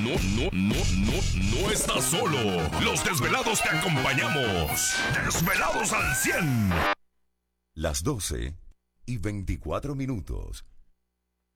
no estás solo. Los desvelados te acompañamos. Desvelados al 100. Las 12:24.